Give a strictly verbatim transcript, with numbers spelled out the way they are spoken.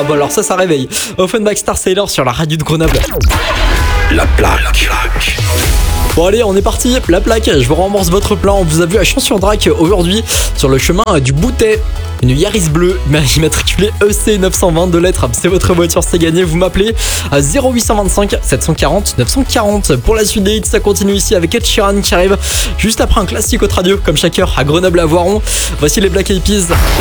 Ah bah alors ça, ça réveille. Offenbach Star Sailor sur la radio de Grenoble. La plaque. Bon allez, on est parti, la plaque, je vous rembourse votre plein. On vous a vu à Champs-sur-Drac aujourd'hui sur le chemin du Boutet. Une Yaris bleue, immatriculée E C neuf cent vingt, deux lettres, c'est votre voiture, c'est gagné. Vous m'appelez à zéro huit deux cinq sept cent quarante neuf cent quarante. Pour la suite des hits, ça continue ici avec Ed Sheeran qui arrive juste après un classique au radio, comme chaque heure à Grenoble à Voiron. Voici les Black Eyed Peas.